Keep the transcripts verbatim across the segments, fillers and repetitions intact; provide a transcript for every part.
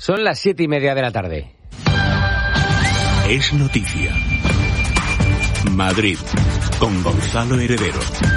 Son las siete y media de la tarde. Es noticia. Madrid, con Gonzalo Heredero.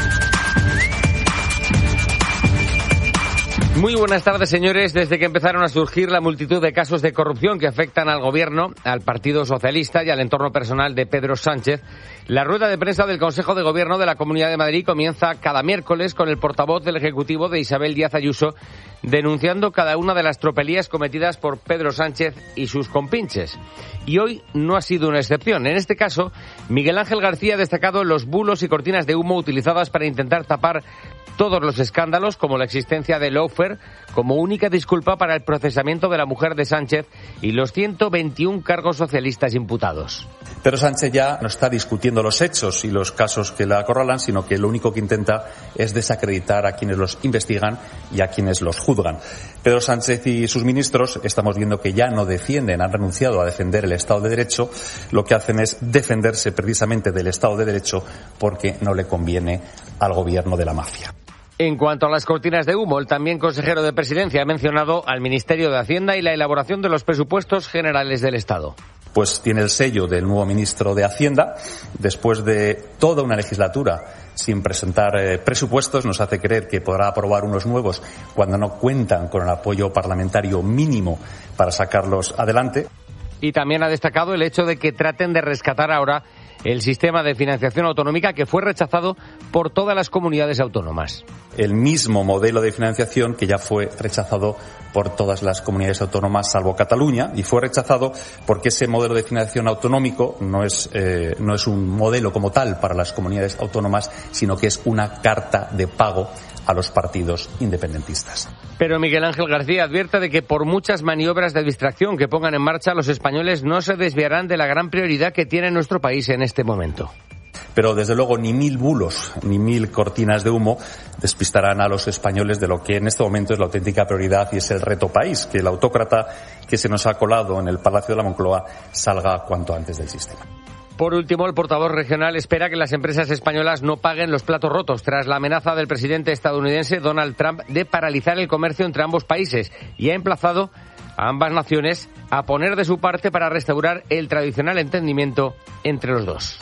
Muy buenas tardes, señores. Desde que empezaron a surgir la multitud de casos de corrupción que afectan al Gobierno, al Partido Socialista y al entorno personal de Pedro Sánchez, la rueda de prensa del Consejo de Gobierno de la Comunidad de Madrid comienza cada miércoles con el portavoz del Ejecutivo de Isabel Díaz Ayuso denunciando cada una de las tropelías cometidas por Pedro Sánchez y sus compinches. Y hoy no ha sido una excepción. En este caso, Miguel Ángel García ha destacado los bulos y cortinas de humo utilizadas para intentar tapar todos los escándalos, como la existencia de lawfare como única disculpa para el procesamiento de la mujer de Sánchez y los ciento veintiún cargos socialistas imputados. Pedro Sánchez ya no está discutiendo los hechos y los casos que la acorralan, sino que lo único que intenta es desacreditar a quienes los investigan y a quienes los juzgan. Pedro Sánchez y sus ministros estamos viendo que ya no defienden, han renunciado a defender el Estado de Derecho, lo que hacen es defenderse precisamente del Estado de Derecho porque no le conviene al gobierno de la mafia. En cuanto a las cortinas de humo, el también consejero de Presidencia ha mencionado al Ministerio de Hacienda y la elaboración de los presupuestos generales del Estado. Pues tiene el sello del nuevo ministro de Hacienda. Después de toda una legislatura sin presentar eh, presupuestos, nos hace creer que podrá aprobar unos nuevos cuando no cuentan con el apoyo parlamentario mínimo para sacarlos adelante. Y también ha destacado el hecho de que traten de rescatar ahora el sistema de financiación autonómica que fue rechazado por todas las comunidades autónomas. El mismo modelo de financiación que ya fue rechazado por todas las comunidades autónomas salvo Cataluña, y fue rechazado porque ese modelo de financiación autonómico no es, eh, no es un modelo como tal para las comunidades autónomas, sino que es una carta de pago a los partidos independentistas. Pero Miguel Ángel García advierte de que por muchas maniobras de distracción que pongan en marcha, los españoles no se desviarán de la gran prioridad que tiene nuestro país en este momento. Pero desde luego ni mil bulos ni mil cortinas de humo despistarán a los españoles de lo que en este momento es la auténtica prioridad y es el reto país, que el autócrata que se nos ha colado en el Palacio de la Moncloa salga cuanto antes del sistema. Por último, el portavoz regional espera que las empresas españolas no paguen los platos rotos tras la amenaza del presidente estadounidense Donald Trump de paralizar el comercio entre ambos países y ha emplazado a ambas naciones a poner de su parte para restaurar el tradicional entendimiento entre los dos.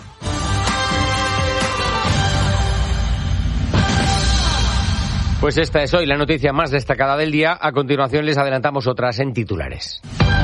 Pues esta es hoy la noticia más destacada del día. A continuación les adelantamos otras en titulares.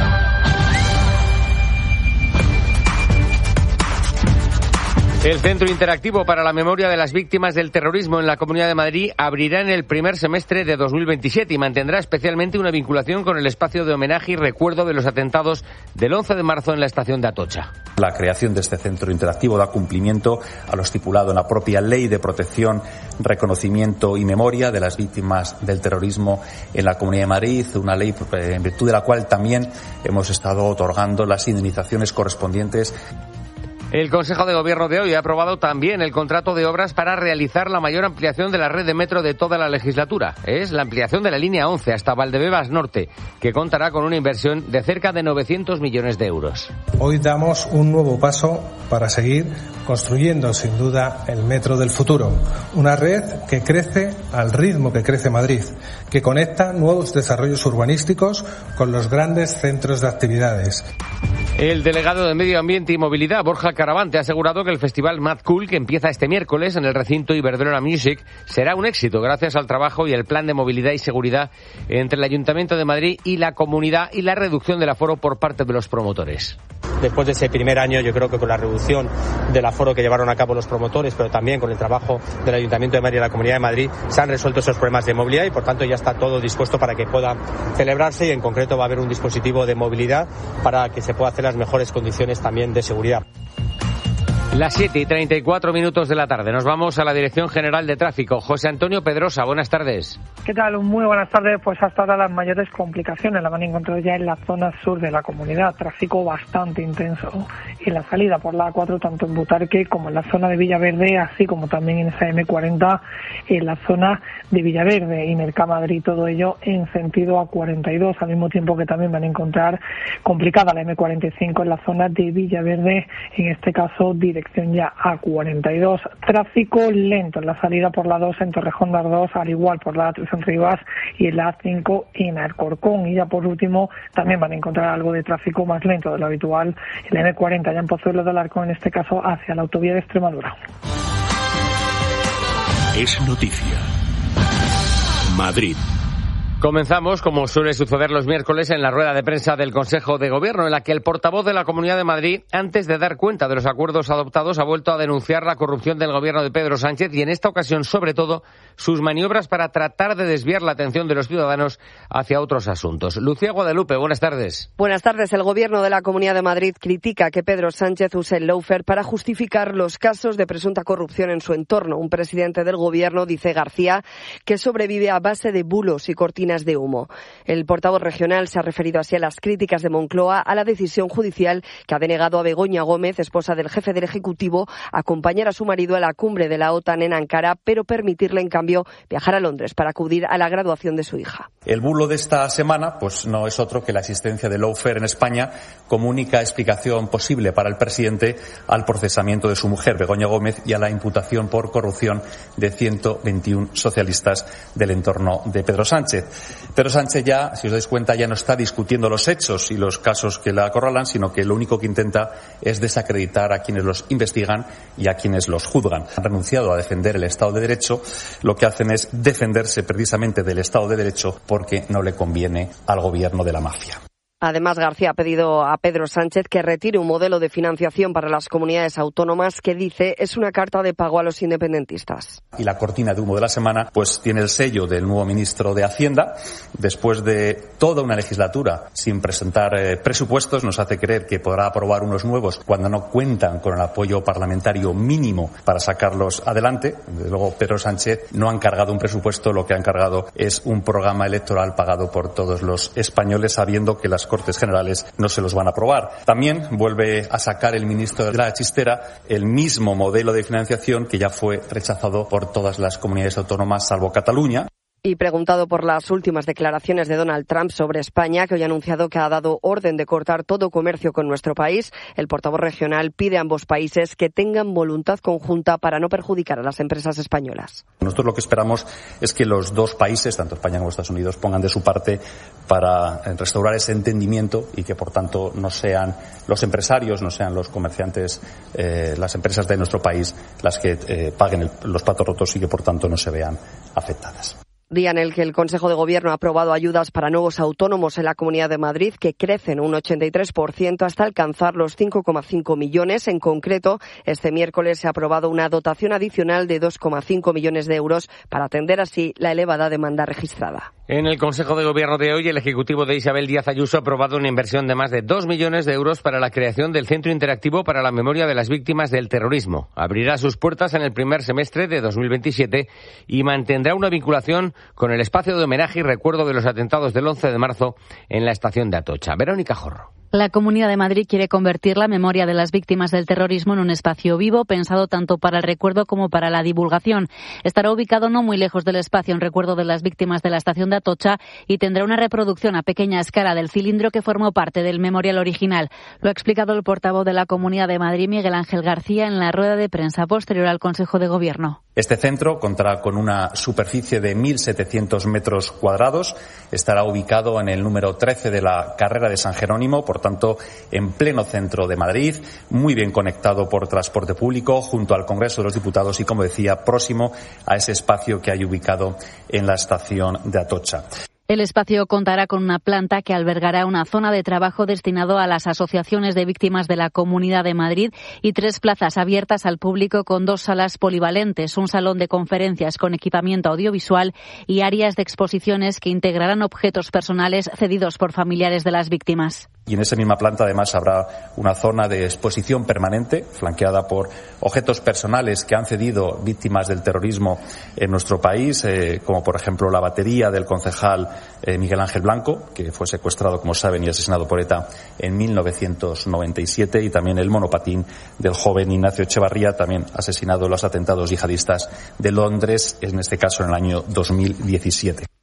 El Centro Interactivo para la Memoria de las Víctimas del Terrorismo en la Comunidad de Madrid abrirá en el primer semestre de dos mil veintisiete y mantendrá especialmente una vinculación con el espacio de homenaje y recuerdo de los atentados del once de marzo en la estación de Atocha. La creación de este centro interactivo da cumplimiento a lo estipulado en la propia Ley de Protección, Reconocimiento y Memoria de las Víctimas del Terrorismo en la Comunidad de Madrid, una ley en virtud de la cual también hemos estado otorgando las indemnizaciones correspondientes. El Consejo de Gobierno de hoy ha aprobado también el contrato de obras para realizar la mayor ampliación de la red de metro de toda la legislatura. Es la ampliación de la línea once hasta Valdebebas Norte, que contará con una inversión de cerca de novecientos millones de euros. Hoy damos un nuevo paso para seguir construyendo sin duda el metro del futuro. Una red que crece al ritmo que crece Madrid, que conecta nuevos desarrollos urbanísticos con los grandes centros de actividades. El delegado de Medio Ambiente y Movilidad, Borja Caravante, ha asegurado que el festival Mad Cool, que empieza este miércoles en el recinto Iberdrola Music, será un éxito gracias al trabajo y el plan de movilidad y seguridad entre el Ayuntamiento de Madrid y la comunidad y la reducción del aforo por parte de los promotores. Después de ese primer año, yo creo que con la reducción del aforo que llevaron a cabo los promotores, pero también con el trabajo del Ayuntamiento de Madrid y la Comunidad de Madrid, se han resuelto esos problemas de movilidad y por tanto ya está todo dispuesto para que pueda celebrarse y en concreto va a haber un dispositivo de movilidad para que se pueda hacer las mejores condiciones también de seguridad. Las siete y treinta y cuatro minutos de la tarde. Nos vamos a la Dirección General de Tráfico. José Antonio Pedrosa, buenas tardes. ¿Qué tal? Muy buenas tardes. Pues hasta ahora las mayores complicaciones las van a encontrar ya en la zona sur de la comunidad. Tráfico bastante intenso en la salida por la A cuatro, tanto en Butarque como en la zona de Villaverde, así como también en esa eme cuarenta en la zona de Villaverde y Mercamadrid. Todo ello en sentido A cuarenta y dos, al mismo tiempo que también van a encontrar complicada la eme cuarenta y cinco en la zona de Villaverde, en este caso dirección dirección ya A cuarenta y dos. Tráfico lento en la salida por la dos en Torrejón de Ardoz, al igual por la A tres en Rivas y el A cinco en Alcorcón. Y ya por último también van a encontrar algo de tráfico más lento de lo habitual, el eme cuarenta ya en Pozuelo de Alarcón, en este caso hacia la autovía de Extremadura. Es noticia. Madrid. Comenzamos, como suele suceder los miércoles, en la rueda de prensa del Consejo de Gobierno, en la que el portavoz de la Comunidad de Madrid, antes de dar cuenta de los acuerdos adoptados, ha vuelto a denunciar la corrupción del gobierno de Pedro Sánchez y, en esta ocasión, sobre todo, sus maniobras para tratar de desviar la atención de los ciudadanos hacia otros asuntos. Lucía Guadalupe, buenas tardes. Buenas tardes. El Gobierno de la Comunidad de Madrid critica que Pedro Sánchez use el lawfare para justificar los casos de presunta corrupción en su entorno. Un presidente del Gobierno, dice García, que sobrevive a base de bulos y cortinas de humo. El portavoz regional se ha referido así a las críticas de Moncloa a la decisión judicial que ha denegado a Begoña Gómez, esposa del jefe del Ejecutivo, acompañar a su marido a la cumbre de la OTAN en Ankara, pero permitirle en cambio viajar a Londres para acudir a la graduación de su hija. El bulo de esta semana pues no es otro que la existencia de lawfare en España como única explicación posible para el presidente al procesamiento de su mujer, Begoña Gómez, y a la imputación por corrupción de ciento veintiuno socialistas del entorno de Pedro Sánchez. Pedro Sánchez ya, si os dais cuenta, ya no está discutiendo los hechos y los casos que la acorralan, sino que lo único que intenta es desacreditar a quienes los investigan y a quienes los juzgan. Han renunciado a defender el Estado de Derecho, lo que hacen es defenderse precisamente del Estado de Derecho porque no le conviene al gobierno de la mafia. Además, García ha pedido a Pedro Sánchez que retire un modelo de financiación para las comunidades autónomas que, dice, es una carta de pago a los independentistas. Y la cortina de humo de la semana pues tiene el sello del nuevo ministro de Hacienda. Después de toda una legislatura sin presentar eh, presupuestos, nos hace creer que podrá aprobar unos nuevos cuando no cuentan con el apoyo parlamentario mínimo para sacarlos adelante. Desde luego, Pedro Sánchez no ha encargado un presupuesto, lo que ha encargado es un programa electoral pagado por todos los españoles, sabiendo que las Cortes Generales no se los van a aprobar. También vuelve a sacar el ministro de la chistera el mismo modelo de financiación que ya fue rechazado por todas las comunidades autónomas salvo Cataluña. Y preguntado por las últimas declaraciones de Donald Trump sobre España, que hoy ha anunciado que ha dado orden de cortar todo comercio con nuestro país, el portavoz regional pide a ambos países que tengan voluntad conjunta para no perjudicar a las empresas españolas. Nosotros lo que esperamos es que los dos países, tanto España como Estados Unidos, pongan de su parte para restaurar ese entendimiento y que, por tanto, no sean los empresarios, no sean los comerciantes, eh, las empresas de nuestro país las que eh, paguen el, los platos rotos y que, por tanto, no se vean afectadas. Día en el que el Consejo de Gobierno ha aprobado ayudas para nuevos autónomos en la Comunidad de Madrid, que crecen un ochenta y tres por ciento hasta alcanzar los cinco coma cinco millones. En concreto, este miércoles se ha aprobado una dotación adicional de dos coma cinco millones de euros para atender así la elevada demanda registrada. En el Consejo de Gobierno de hoy, el Ejecutivo de Isabel Díaz Ayuso ha aprobado una inversión de más de dos millones de euros para la creación del Centro Interactivo para la Memoria de las Víctimas del Terrorismo. Abrirá sus puertas en el primer semestre de dos mil veintisiete y mantendrá una vinculación con el espacio de homenaje y recuerdo de los atentados del once de marzo en la estación de Atocha. Verónica Jorro. La Comunidad de Madrid quiere convertir la memoria de las víctimas del terrorismo en un espacio vivo, pensado tanto para el recuerdo como para la divulgación. Estará ubicado no muy lejos del espacio en recuerdo de las víctimas de la estación de Atocha y tendrá una reproducción a pequeña escala del cilindro que formó parte del memorial original. Lo ha explicado el portavoz de la Comunidad de Madrid, Miguel Ángel García, en la rueda de prensa posterior al Consejo de Gobierno. Este centro contará con una superficie de mil setecientos metros cuadrados. Estará ubicado en el número trece de la carrera de San Jerónimo, por tanto, en pleno centro de Madrid, muy bien conectado por transporte público, junto al Congreso de los Diputados y, como decía, próximo a ese espacio que hay ubicado en la estación de Atocha. El espacio contará con una planta que albergará una zona de trabajo destinado a las asociaciones de víctimas de la Comunidad de Madrid y tres plazas abiertas al público con dos salas polivalentes, un salón de conferencias con equipamiento audiovisual y áreas de exposiciones que integrarán objetos personales cedidos por familiares de las víctimas. Y en esa misma planta, además, habrá una zona de exposición permanente, flanqueada por objetos personales que han cedido víctimas del terrorismo en nuestro país, eh, como por ejemplo la batería del concejal eh, Miguel Ángel Blanco, que fue secuestrado, como saben, y asesinado por ETA en mil novecientos noventa y siete, y también el monopatín del joven Ignacio Echevarría, también asesinado en los atentados yihadistas de Londres, en este caso en el año dos mil diecisiete.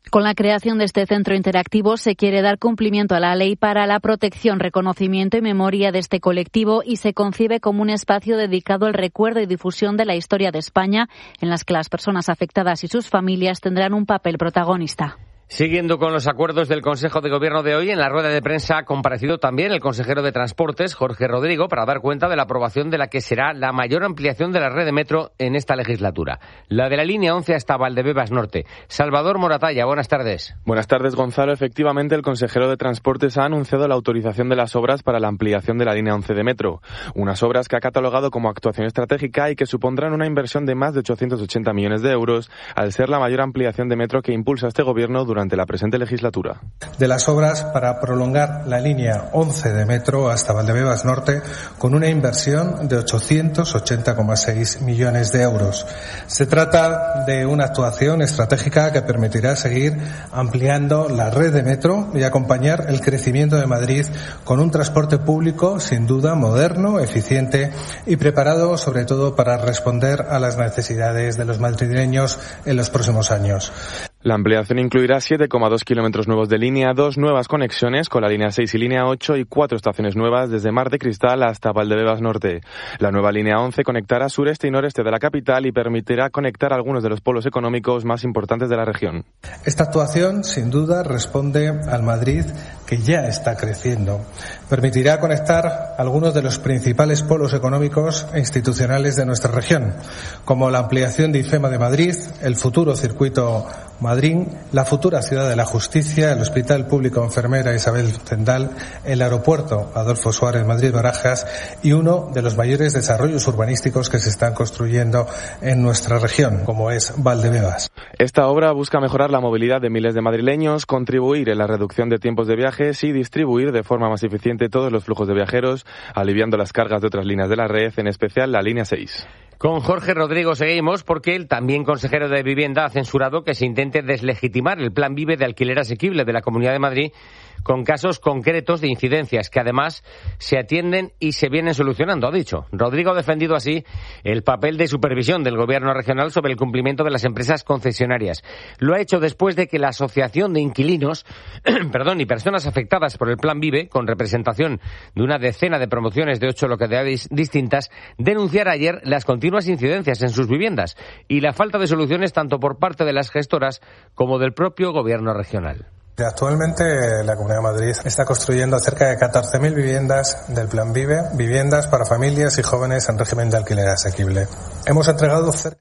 Con la creación de este centro interactivo se quiere dar cumplimiento a la ley para la protección, reconocimiento y memoria de este colectivo y se concibe como un espacio dedicado al recuerdo y difusión de la historia de España, en las que las personas afectadas y sus familias tendrán un papel protagonista. Siguiendo con los acuerdos del Consejo de Gobierno de hoy, en la rueda de prensa ha comparecido también el consejero de Transportes, Jorge Rodrigo, para dar cuenta de la aprobación de la que será la mayor ampliación de la red de metro en esta legislatura, la de la línea once hasta Valdebebas Norte. Salvador Moratalla, buenas tardes. Buenas tardes, Gonzalo. Efectivamente, el consejero de Transportes ha anunciado la autorización de las obras para la ampliación de la línea once de metro, unas obras que ha catalogado como actuación estratégica y que supondrán una inversión de más de ochocientos ochenta millones de euros, al ser la mayor ampliación de metro que impulsa este Gobierno durante durante la presente legislatura. De las obras para prolongar la línea once de metro hasta Valdebebas Norte con una inversión de ochocientos ochenta coma seis millones de euros. Se trata de una actuación estratégica que permitirá seguir ampliando la red de metro y acompañar el crecimiento de Madrid con un transporte público sin duda moderno, eficiente y preparado sobre todo para responder a las necesidades de los madrileños en los próximos años. La ampliación incluirá siete coma dos kilómetros nuevos de línea, dos nuevas conexiones con la línea seis y línea ocho y cuatro estaciones nuevas desde Mar de Cristal hasta Valdebebas Norte. La nueva línea once conectará sureste y noreste de la capital y permitirá conectar algunos de los polos económicos más importantes de la región. Esta actuación, sin duda, responde al Madrid que ya está creciendo. Permitirá conectar algunos de los principales polos económicos e institucionales de nuestra región, como la ampliación de IFEMA de Madrid, el futuro circuito Madrid, la futura Ciudad de la Justicia, el Hospital Público Enfermera Isabel Zendal, el aeropuerto Adolfo Suárez Madrid-Barajas y uno de los mayores desarrollos urbanísticos que se están construyendo en nuestra región, como es Valdebebas. Esta obra busca mejorar la movilidad de miles de madrileños, contribuir en la reducción de tiempos de viajes y distribuir de forma más eficiente todos los flujos de viajeros, aliviando las cargas de otras líneas de la red, en especial la línea seis. Con Jorge Rodrigo seguimos porque el también consejero de Vivienda ha censurado que se intente deslegitimar el Plan Vive de alquiler asequible de la Comunidad de Madrid con casos concretos de incidencias que además se atienden y se vienen solucionando, ha dicho. Rodrigo ha defendido así el papel de supervisión del Gobierno regional sobre el cumplimiento de las empresas concesionarias. Lo ha hecho después de que la Asociación de Inquilinos perdón, y personas afectadas por el Plan Vive, con representación de una decena de promociones de ocho localidades distintas, denunciara ayer las continuas incidencias en sus viviendas y la falta de soluciones tanto por parte de las gestoras como del propio Gobierno regional. Actualmente la Comunidad de Madrid está construyendo cerca de catorce mil viviendas del Plan Vive, viviendas para familias y jóvenes en régimen de alquiler asequible. Hemos entregado cerca...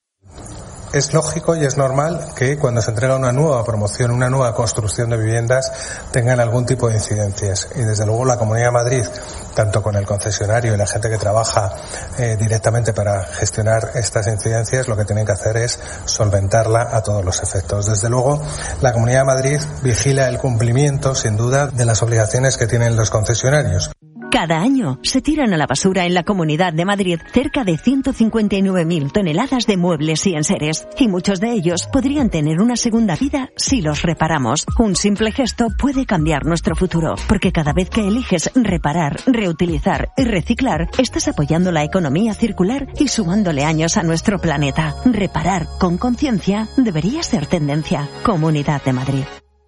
Es lógico y es normal que cuando se entrega una nueva promoción, una nueva construcción de viviendas, tengan algún tipo de incidencias. Y desde luego la Comunidad de Madrid, tanto con el concesionario y la gente que trabaja eh, directamente para gestionar estas incidencias, lo que tienen que hacer es solventarla a todos los efectos. Desde luego, la Comunidad de Madrid vigila el cumplimiento, sin duda, de las obligaciones que tienen los concesionarios. Cada año se tiran a la basura en la Comunidad de Madrid cerca de ciento cincuenta y nueve mil toneladas de muebles y enseres, y muchos de ellos podrían tener una segunda vida si los reparamos. Un simple gesto puede cambiar nuestro futuro, porque cada vez que eliges reparar, reutilizar y reciclar, estás apoyando la economía circular y sumándole años a nuestro planeta. Reparar con conciencia debería ser tendencia. Comunidad de Madrid.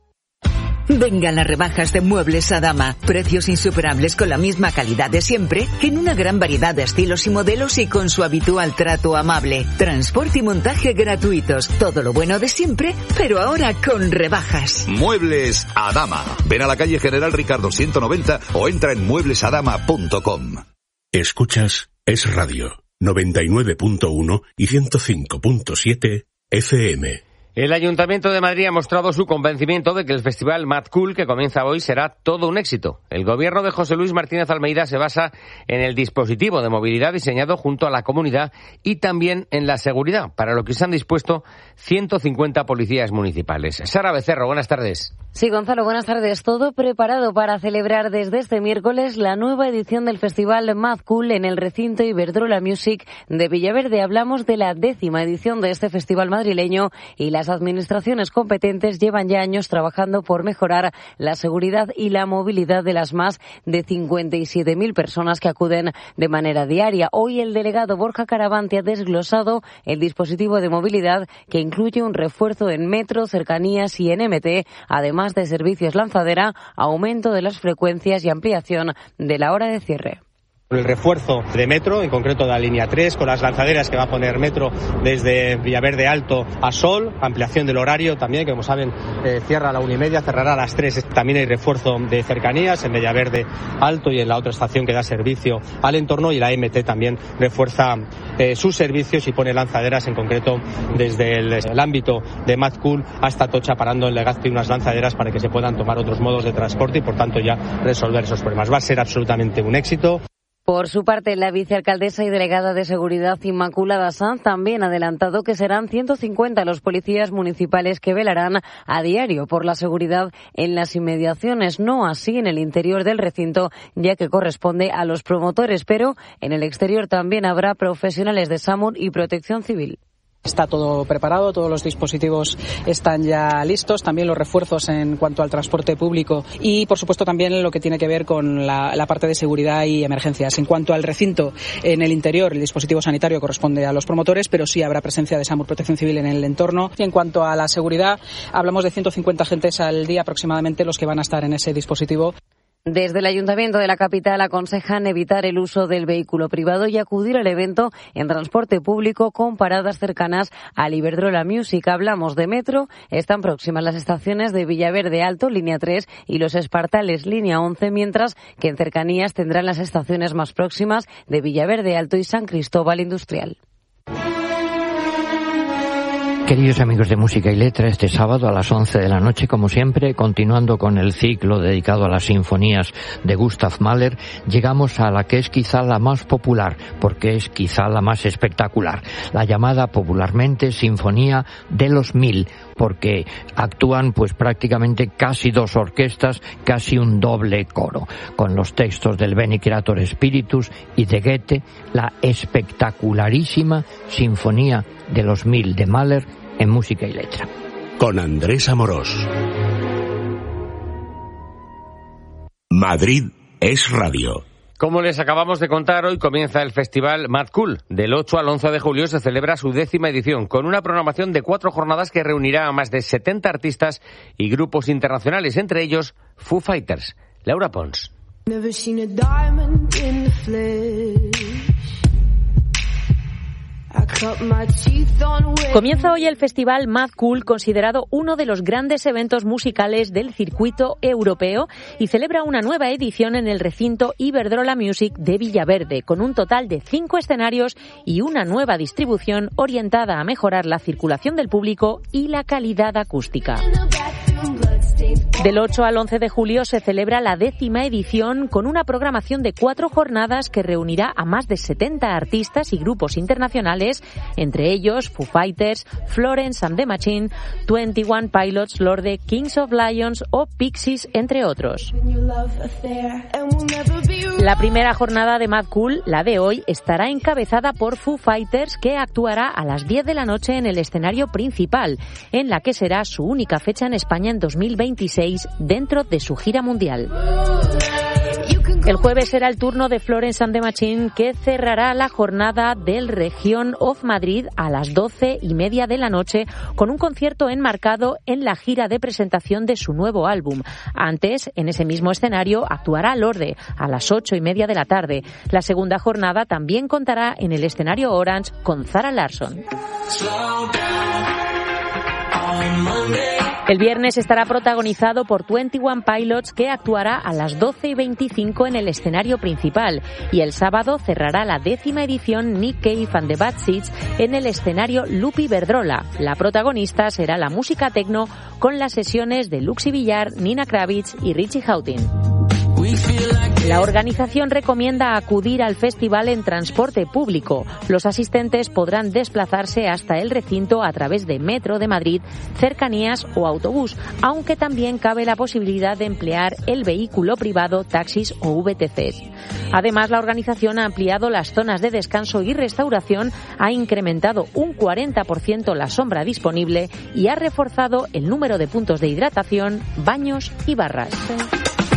Vengan las rebajas de Muebles Adama. Precios insuperables con la misma calidad de siempre, en una gran variedad de estilos y modelos y con su habitual trato amable. Transporte y montaje gratuitos. Todo lo bueno de siempre, pero ahora con rebajas. Muebles Adama. Ven a la calle General Ricardo ciento noventa o entra en muebles adama punto com. Escuchas Es Radio, noventa y nueve punto uno y ciento cinco punto siete F M. El Ayuntamiento de Madrid ha mostrado su convencimiento de que el festival Mad Cool, que comienza hoy, será todo un éxito. El gobierno de José Luis Martínez Almeida se basa en el dispositivo de movilidad diseñado junto a la comunidad y también en la seguridad, para lo que se han dispuesto ciento cincuenta policías municipales. Sara Becerro, buenas tardes. Sí, Gonzalo, buenas tardes. Todo preparado para celebrar desde este miércoles la nueva edición del festival Mad Cool en el recinto Iberdrola Music de Villaverde. Hablamos de la décima edición de este festival madrileño y la Las administraciones competentes llevan ya años trabajando por mejorar la seguridad y la movilidad de las más de cincuenta y siete mil personas que acuden de manera diaria. Hoy el delegado Borja Caravante ha desglosado el dispositivo de movilidad que incluye un refuerzo en metro, cercanías y en M T, además de servicios lanzadera, aumento de las frecuencias y ampliación de la hora de cierre. El refuerzo de metro, en concreto de la línea tres, con las lanzaderas que va a poner metro desde Villaverde Alto a Sol, ampliación del horario también, que como saben eh, cierra a la una y media, cerrará a las tres. También hay refuerzo de cercanías en Villaverde Alto y en la otra estación que da servicio al entorno, y la M T también refuerza eh, sus servicios y pone lanzaderas, en concreto desde el, el ámbito de Mazcool hasta Atocha, parando en Legazpi unas lanzaderas para que se puedan tomar otros modos de transporte y por tanto ya resolver esos problemas. Va a ser absolutamente un éxito. Por su parte, la vicealcaldesa y delegada de Seguridad Inmaculada Sanz también ha adelantado que serán ciento cincuenta los policías municipales que velarán a diario por la seguridad en las inmediaciones, no así en el interior del recinto, ya que corresponde a los promotores, pero en el exterior también habrá profesionales de SAMUR y Protección Civil. Está todo preparado, todos los dispositivos están ya listos, también los refuerzos en cuanto al transporte público y, por supuesto, también lo que tiene que ver con la, la parte de seguridad y emergencias. En cuanto al recinto, en el interior, el dispositivo sanitario corresponde a los promotores, pero sí habrá presencia de SAMUR Protección Civil en el entorno. Y en cuanto a la seguridad, hablamos de ciento cincuenta agentes al día aproximadamente los que van a estar en ese dispositivo. Desde el Ayuntamiento de la capital aconsejan evitar el uso del vehículo privado y acudir al evento en transporte público con paradas cercanas al Iberdrola Music. Hablamos de metro, están próximas las estaciones de Villaverde Alto, línea tres, y Los Espartales, línea once, mientras que en cercanías tendrán las estaciones más próximas de Villaverde Alto y San Cristóbal Industrial. Queridos amigos de Música y Letra, este sábado a las once de la noche, como siempre, continuando con el ciclo dedicado a las sinfonías de Gustav Mahler, llegamos a la que es quizá la más popular, porque es quizá la más espectacular, la llamada popularmente Sinfonía de los Mil, porque actúan pues prácticamente casi dos orquestas, casi un doble coro, con los textos del Bene Creator Spiritus y de Goethe, la espectacularísima Sinfonía de los Mil de Mahler en Música y Letra. Con Andrés Amorós. Madrid es radio. Como les acabamos de contar, hoy comienza el festival Mazcool. Del ocho al once de julio se celebra su décima edición, con una programación de cuatro jornadas que reunirá a más de setenta artistas y grupos internacionales, entre ellos Foo Fighters. Laura Pons. Comienza hoy el festival Mazcool, considerado uno de los grandes eventos musicales del circuito europeo, y celebra una nueva edición en el recinto Iberdrola Music de Villaverde, con un total de cinco escenarios y una nueva distribución orientada a mejorar la circulación del público y la calidad acústica. Del ocho al once de julio se celebra la décima edición, con una programación de cuatro jornadas que reunirá a más de setenta artistas y grupos internacionales, entre ellos Foo Fighters, Florence and the Machine, veintiuno Pilots, Lorde, Kings of Lions o Pixies, entre otros. La primera jornada de Mazcool, la de hoy, estará encabezada por Foo Fighters, que actuará a las diez de la noche en el escenario principal, en la que será su única fecha en España en dos mil veintiséis dentro de su gira mundial. El jueves será el turno de Florence and the Machine, que cerrará la jornada del Región of Madrid a las doce y media de la noche, con un concierto enmarcado en la gira de presentación de su nuevo álbum. Antes, en ese mismo escenario, actuará Lorde a las ocho y media de la tarde. La segunda jornada también contará en el escenario Orange con Zara Larsson. El viernes estará protagonizado por veintiuno Pilots, que actuará a las doce y veinticinco en el escenario principal, y el sábado cerrará la décima edición Nick Cave and the Bad Seeds en el escenario Loop Iberdrola. La protagonista será la música techno, con las sesiones de Luxy Villar, Nina Kravitz y Richie Houghton. La organización recomienda acudir al festival en transporte público. Los asistentes podrán desplazarse hasta el recinto a través de Metro de Madrid, cercanías o autobús, aunque también cabe la posibilidad de emplear el vehículo privado, taxis o V T Cs. Además, la organización ha ampliado las zonas de descanso y restauración, ha incrementado un cuarenta por ciento la sombra disponible y ha reforzado el número de puntos de hidratación, baños y barras.